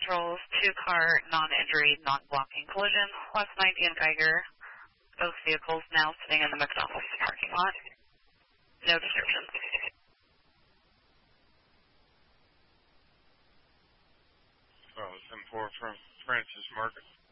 patrols, 2-car non-injury, non-blocking collision, West 90 and Geiger. Both vehicles now sitting in the McDonald's parking lot. No descriptions. Well, it's M4 from Francis Market.